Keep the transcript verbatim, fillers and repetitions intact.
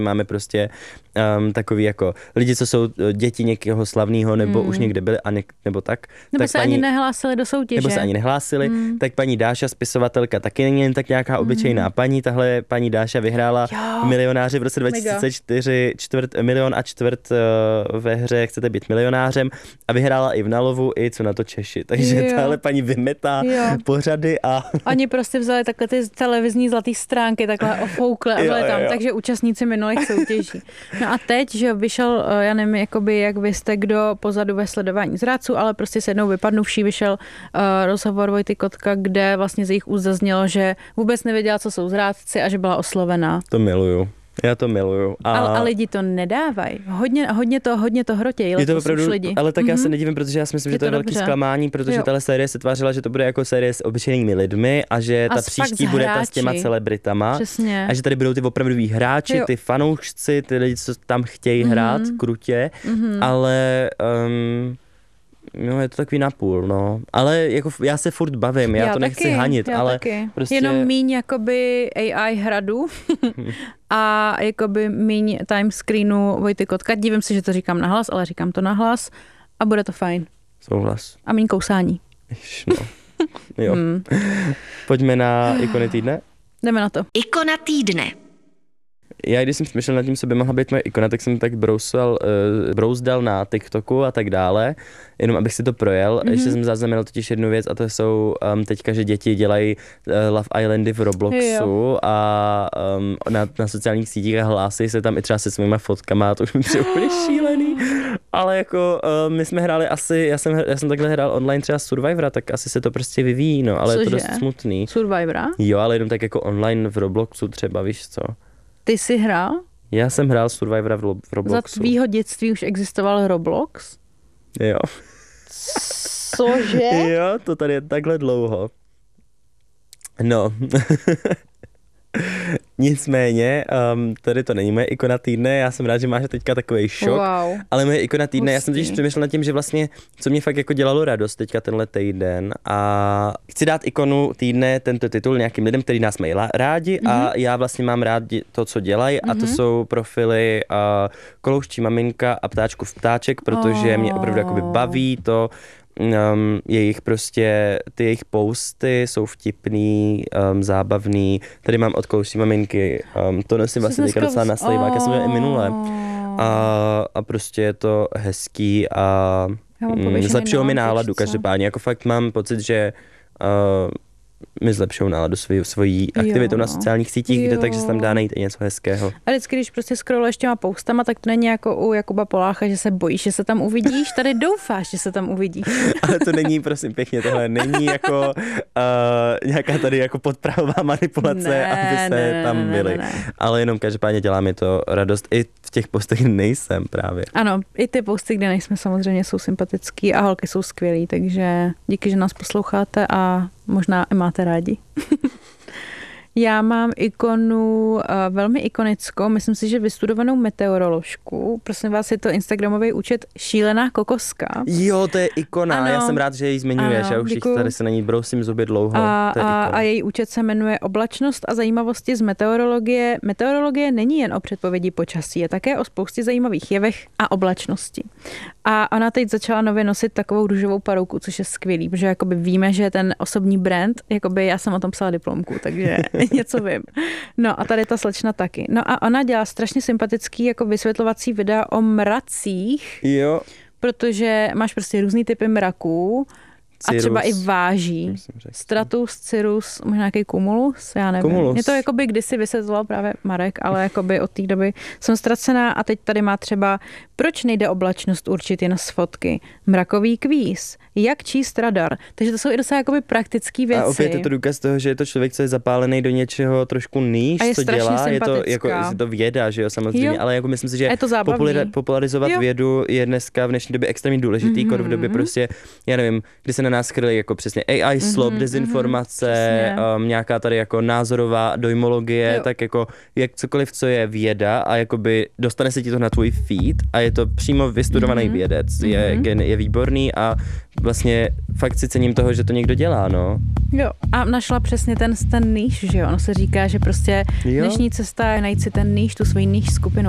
Máme prostě um, takový jako lidi, co jsou děti někoho slavného, nebo mm. už někde byli, a něk, nebo tak. Nebo tak se paní, ani nehlásili do soutěže. Nebo se ani nehlásili, mm. tak paní Dáša, spisovatelka, taky není jen tak nějaká obyčejná mm. paní. Tahle paní Dáša vyhrála jo. Milionáři v roce dva tisíce třicet čtyři čtvrt, milion a čtvrt uh, ve hře Chcete být milionářem a vyhrála i v Nalovu, i Co na to Češi. Takže jo. tahle paní vymetá jo. pořady a... Oni prostě vzali takhle ty televizní zlatý stránky, takhle ofoukle a byli tam, takže účastníci minulých soutěží. No a teď, že vyšel, já nevím, jakoby, jak vy jste kdo pozadu ve sledování zrádců, ale prostě se jednou vypadnuvší vyšel uh, rozhovor Vojty Kotka, kde vlastně z jejich úst zaznělo, že vůbec nevěděla, co jsou zrádci a že byla oslovená. To miluju. Já to miluju. A, ale, a lidi to nedávají. Hodně, hodně to, hodně to hrotějí. Je to opravdu, lidi. Ale tak mm-hmm. já se nedivím, protože já si myslím, je že to je velký dobře. Zklamání, protože jo. tahle série se tvářila, že to bude jako série s obyčejnými lidmi a že a ta příští bude ta s těma celebritama. Přesně. A že tady budou ty opravdoví hráči, jo. ty fanoušci, ty lidi, co tam chtějí mm-hmm. hrát krutě, mm-hmm. ale... Um, no, je to takový napůl, no. Ale jako já se furt bavím, já, já to taky, nechci hanit, já ale taky. prostě... Jenom míň jakoby A I hradu a jakoby míň time screenu Vojty Kotka. Divím se, že to říkám nahlas, ale říkám to nahlas a bude to fajn. Souhlas. A míň kousání. Jež, no. Jo. Hmm. Pojďme na ikony týdne? Jdeme na to. Ikona týdne. Já, když jsem přemýšlel nad tím, co by mohla být moje ikona, tak jsem tak brousal, uh, brouzdal na TikToku a tak dále, jenom abych si to projel. Mm-hmm. Ještě jsem zaznamenal totiž jednu věc a to jsou um, teďka, že děti dělají uh, Love Islandy v Robloxu jo. a um, na, na sociálních sítích a hlásí se tam i třeba se svýma fotkama, to už mi přijde úplně šílený. Ale jako uh, my jsme hráli asi, já jsem, já jsem takhle hrál online třeba Survivora, tak asi se to prostě vyvíjí, no, ale Cože? Je to dost smutný. Survivora? Jo, ale jenom tak jako online v Robloxu třeba, víš co. Ty jsi hrál? Já jsem hrál Survivora v Robloxu. Za tvýho dětství už existoval Roblox? Jo. Cože? Jo, to tady je takhle dlouho. No. Nicméně, um, tady to není moje ikona týdne, já jsem rád, že máš teďka takový šok, wow. ale moje ikona týdne, Hustý. Já jsem totiž přemýšlel nad tím, že vlastně, co mě fakt jako dělalo radost teďka tenhle týden a chci dát ikonu týdne, tento titul nějakým lidem, kteří nás mají rádi mm-hmm. a já vlastně mám rád to, co dělají mm-hmm. a to jsou profily uh, Kolouščí maminka a Ptáčkův ptáček, protože oh. mě opravdu jakoby baví to, Um, jejich prostě, ty jejich posty jsou vtipný, um, zábavný. Tady mám od Kolouščí maminky, um, to nosím vlastně teďka docela na slejvák, já jsem měl i minule. A, a prostě je to hezký a mm, zlepšilo mi náladu každopádně. Jako fakt mám pocit, že uh, mi zlepšou náladu svojí, svojí aktivitou na sociálních sítích, kde takže se tam dá najít i něco hezkého. A vždycky, když prostě scrolluješ těma postama, tak to není jako u Jakuba Polácha, že se bojíš, že se tam uvidíš, tady doufáš, že se tam uvidíš. Ale to není, prosím pěkně, tohle není jako uh, nějaká tady jako podprahová manipulace, ne, aby se ne, tam byli. Ne, ne, ne. Ale jenom každopádně dělá mi to radost. I v těch postech, kde nejsem právě. Ano, i ty posty, kde nejsme, samozřejmě jsou sympatický a holky jsou skvělý, takže díky, že nás posloucháte a možná i máte rádi. Já mám ikonu uh, velmi ikonickou, myslím si, že vystudovanou meteoroložku. Prosím vás, je to instagramový účet Šílená kokoska. Jo, to je ikona, ano, já jsem rád, že ji zmiňuješ, ano, já už děkuju. Tady se na ní brousím zuby dlouho. A, to je a, a její účet se jmenuje Oblačnost a zajímavosti z meteorologie. Meteorologie není jen o předpovědi počasí, je také o spoustě zajímavých jevech a oblačnosti. A ona teď začala nově nosit takovou růžovou parouku, což je skvělý, protože jakoby víme, že ten osobní brand, jakoby já jsem o tom psala diplomku, takže něco vím. No a tady ta slečna taky. No a ona dělá strašně sympatický jako vysvětlovací videa o mracích, jo. Protože máš prostě různý typy mraků, a třeba i váží. Stratus, Cirrus, možná nějaký Cumulus, já nevím. Cumulus. Mě to jakoby kdysi vysvětloval právě Marek, ale jakoby od té doby jsem ztracená a teď tady má třeba, proč nejde oblačnost určit jen z fotky? Mrakový kvíz. Jak číst radar? Takže to jsou i docela jakoby praktický věci. A opět je to důkaz toho, že je to člověk, co je zapálený do něčeho trošku níž, co dělá. Je to jako je to věda, že jo, samozřejmě, jo. Ale jako myslím si, že populariz- popularizovat jo. vědu je dneska v dnešní době extrémně důležitý, mm-hmm. v době prostě, já nevím, kdy se na nás chrlí jako přesně A I slop, mm-hmm, dezinformace, um, nějaká tady jako názorová dojmologie, jo. tak jako jak cokoliv, co je věda a jakoby dostane se ti to na tvůj feed a je to přímo vystudovaný mm-hmm. vědec, je, mm-hmm. je výborný a vlastně fakt si cením toho, že to někdo dělá, no. Jo, a našla přesně ten, ten níž, že jo, ono se říká, že prostě jo. dnešní cesta je najít si ten níž, tu svoji níž skupinu